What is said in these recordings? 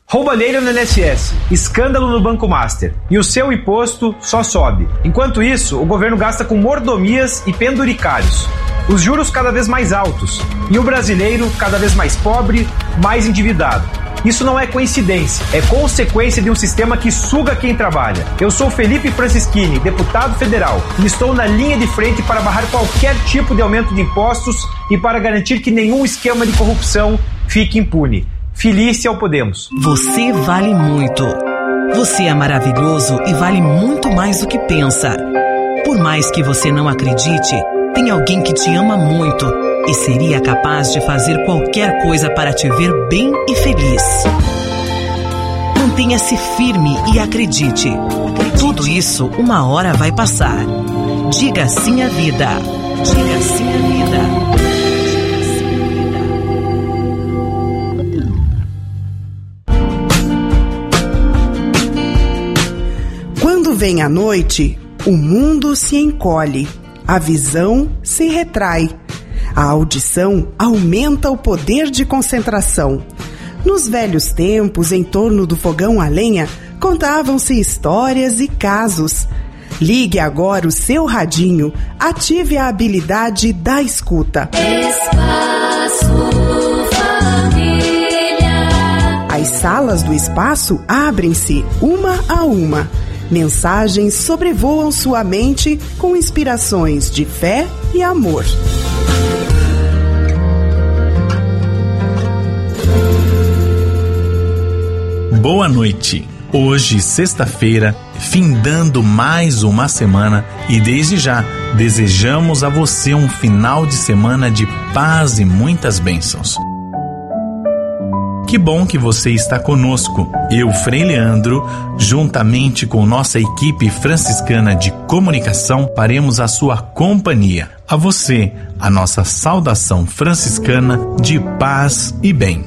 Roubalheira no INSS, escândalo no Banco Master, e o seu imposto só sobe. Enquanto isso, o governo gasta com mordomias e penduricários. Os juros cada vez mais altos, e o brasileiro cada vez mais pobre, mais endividado. Isso não é coincidência, é consequência de um sistema que suga quem trabalha. Eu sou Felipe Francischini, deputado federal, e estou na linha de frente para barrar qualquer tipo de aumento de impostos e para garantir que nenhum esquema de corrupção fique impune. Filícia ao Podemos. Você vale muito. Você é maravilhoso e vale muito mais do que pensa. Por mais que você não acredite, tem alguém que te ama muito e seria capaz de fazer qualquer coisa para te ver bem e feliz. Mantenha-se firme e acredite. Tudo isso uma hora vai passar. Diga sim à vida. Diga sim à vida. Quando vem a noite, o mundo se encolhe, a visão se retrai, a audição aumenta o poder de concentração. Nos velhos tempos, em torno do fogão a lenha, contavam-se histórias e casos. Ligue agora o seu radinho, ative a habilidade da escuta. Espaço Família. As salas do espaço abrem-se uma a uma. Mensagens sobrevoam sua mente com inspirações de fé e amor. Boa noite. Hoje, sexta-feira, findando mais uma semana e desde já desejamos a você um final de semana de paz e muitas bênçãos. Que bom que você está conosco. Eu, Frei Leandro, juntamente com nossa equipe franciscana de comunicação, faremos a sua companhia. A você, a nossa saudação franciscana de paz e bem.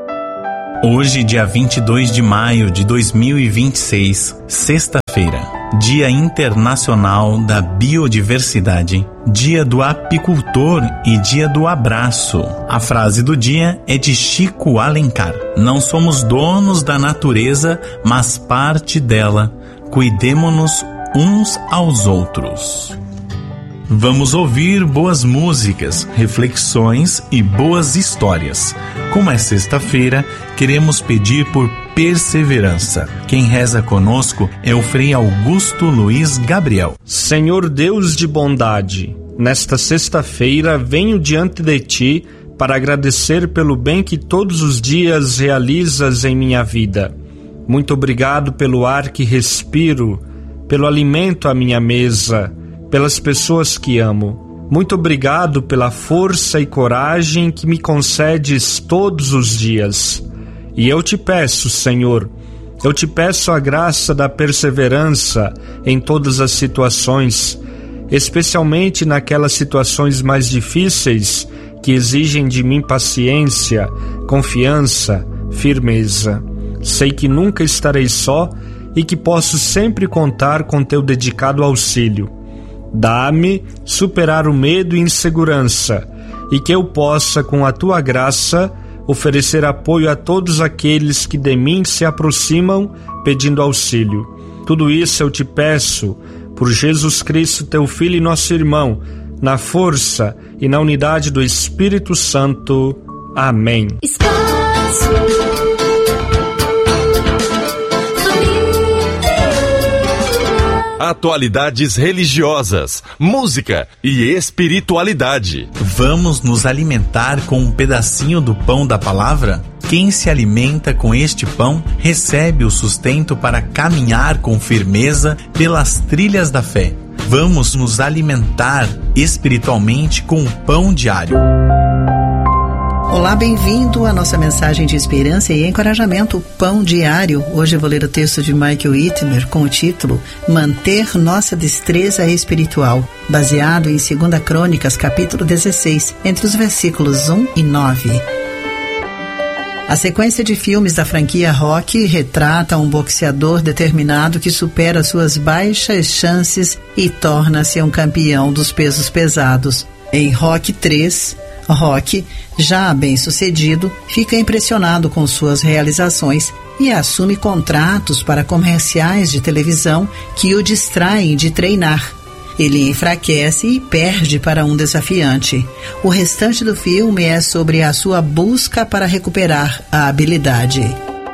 Hoje, dia 22 de maio de 2026, sexta-feira, Dia Internacional da Biodiversidade, Dia do Apicultor e Dia do Abraço. A frase do dia é de Chico Alencar. Não somos donos da natureza, mas parte dela. Cuidemo-nos uns aos outros. Vamos ouvir boas músicas, reflexões e boas histórias. Como é sexta-feira, queremos pedir por perseverança. Quem reza conosco é o Frei Augusto Luiz Gabriel. Senhor Deus de bondade, nesta sexta-feira venho diante de Ti para agradecer pelo bem que todos os dias realizas em minha vida. Muito obrigado pelo ar que respiro, pelo alimento à minha mesa, pelas pessoas que amo. Muito obrigado pela força e coragem que me concedes todos os dias. E eu te peço, Senhor, eu te peço a graça da perseverança em todas as situações, especialmente naquelas situações mais difíceis que exigem de mim paciência, confiança, firmeza. Sei que nunca estarei só e que posso sempre contar com teu dedicado auxílio. Dá-me superar o medo e insegurança, e que eu possa, com a tua graça, oferecer apoio a todos aqueles que de mim se aproximam pedindo auxílio. Tudo isso eu te peço, por Jesus Cristo, teu Filho e nosso irmão, na força e na unidade do Espírito Santo. Amém. Atualidades religiosas, música e espiritualidade. Vamos nos alimentar com um pedacinho do pão da palavra? Quem se alimenta com este pão recebe o sustento para caminhar com firmeza pelas trilhas da fé. Vamos nos alimentar espiritualmente com o pão diário. Olá, bem-vindo à nossa mensagem de esperança e encorajamento, Pão Diário. Hoje eu vou ler o texto de Michael Whitmer com o título Manter Nossa Destreza Espiritual, baseado em 2 Crônicas, capítulo 16, entre os versículos 1 e 9. A sequência de filmes da franquia Rocky retrata um boxeador determinado que supera suas baixas chances e torna-se um campeão dos pesos pesados. Em Rocky 3, Roque, já bem-sucedido, fica impressionado com suas realizações e assume contratos para comerciais de televisão que o distraem de treinar. Ele enfraquece e perde para um desafiante. O restante do filme é sobre a sua busca para recuperar a habilidade.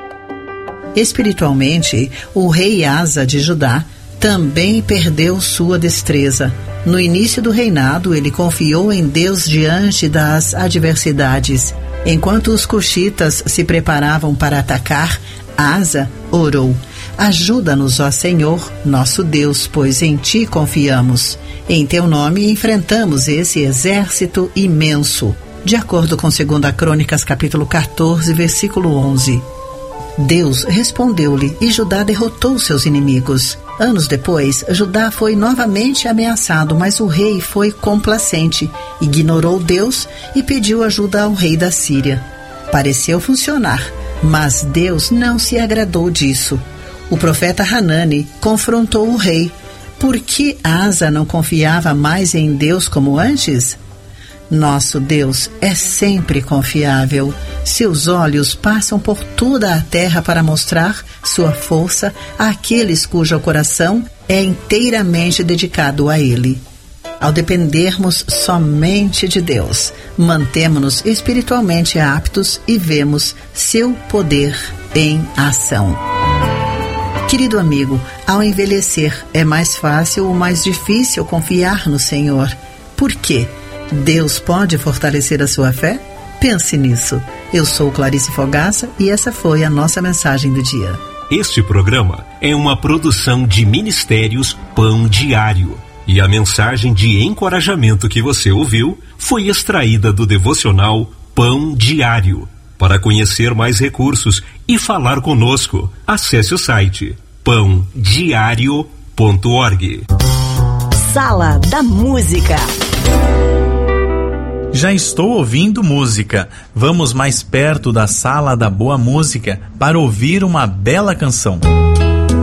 Espiritualmente, o rei Asa de Judá também perdeu sua destreza. No início do reinado, ele confiou em Deus diante das adversidades. Enquanto os cuxitas se preparavam para atacar, Asa orou: ajuda-nos, ó Senhor, nosso Deus, pois em Ti confiamos. Em Teu nome enfrentamos esse exército imenso. De acordo com 2 Crônicas, capítulo 14, versículo 11. Deus respondeu-lhe e Judá derrotou seus inimigos. Anos depois, Judá foi novamente ameaçado, mas o rei foi complacente, ignorou Deus e pediu ajuda ao rei da Síria. Pareceu funcionar, mas Deus não se agradou disso. O profeta Hanani confrontou o rei. Por que Asa não confiava mais em Deus como antes? Nosso Deus é sempre confiável. Seus olhos passam por toda a terra para mostrar sua força àqueles cujo coração é inteiramente dedicado a Ele. Ao dependermos somente de Deus, mantemos-nos espiritualmente aptos e vemos seu poder em ação. Querido amigo, ao envelhecer, é mais fácil ou mais difícil confiar no Senhor? Por quê? Deus pode fortalecer a sua fé? Pense nisso. Eu sou Clarice Fogaça e essa foi a nossa mensagem do dia. Este programa é uma produção de Ministérios Pão Diário. E a mensagem de encorajamento que você ouviu foi extraída do devocional Pão Diário. Para conhecer mais recursos e falar conosco, acesse o site pãodiario.org. Sala da Música. Já estou ouvindo música. Vamos mais perto da Sala da Boa Música para ouvir uma bela canção.